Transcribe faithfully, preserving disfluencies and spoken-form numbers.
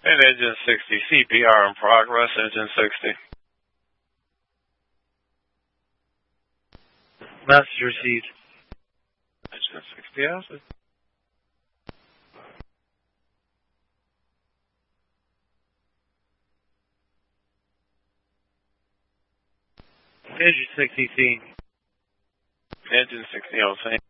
And engine sixty, C P R in progress, engine sixty. Message received. Engine sixty acid. Engine sixty seen. Engine sixty, oh, same.